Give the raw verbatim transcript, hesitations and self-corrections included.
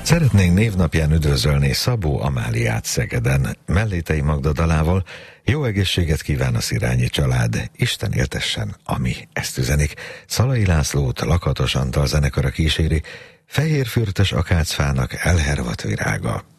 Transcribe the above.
Szeretnénk névnapján üdvözölni Szabó Amáliát Szegeden. Mellétei Magda dalával jó egészséget kíván a Szirányi család. Isten éltessen, ami ezt üzenik. Szalai Lászlót Lakatos Antal zenekara kíséri, fehérfürtös akácfának elhervadt virága.